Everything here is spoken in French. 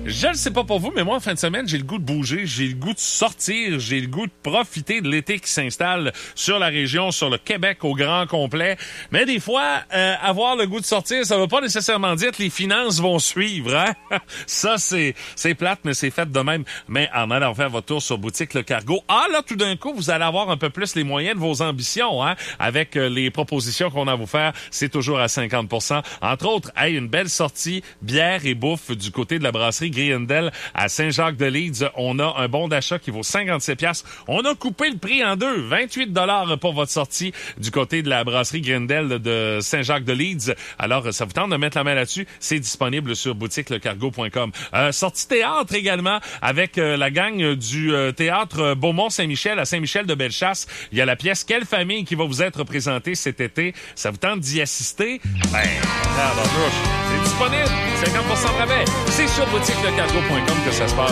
Je ne sais pas pour vous, mais moi, en fin de semaine, j'ai le goût de bouger, j'ai le goût de sortir, j'ai le goût de profiter de l'été qui s'installe sur la région, sur le Québec au grand complet. Mais des fois, avoir le goût de sortir, ça veut pas nécessairement dire que les finances vont suivre, hein? Ça, c'est plate, mais c'est fait de même. Mais en allant faire votre tour sur Boutique Le Cargo, là, tout d'un coup, vous allez avoir un peu plus les moyens de vos ambitions, hein? Avec les propositions qu'on a à vous faire, c'est toujours à 50%. Entre autres, une belle sortie, bière et bouffe du côté de la brasserie Griendel à Saint-Jacques-de-Leeds. On a un bon d'achat qui vaut 57$. On a coupé le prix en deux. 28$ pour votre sortie du côté de la brasserie Griendel de Saint-Jacques-de-Leeds. Alors, ça vous tente de mettre la main là-dessus? C'est disponible sur boutiquelecargo.com. Sortie théâtre également avec la gang du théâtre Beaumont-Saint-Michel à Saint-Michel-de-Bellechasse. Il y a la pièce Quelle famille qui va vous être présentée cet été. Ça vous tente d'y assister? C'est disponible. 50% de rabais. C'est sur boutiquelecargo.com que ça se passe.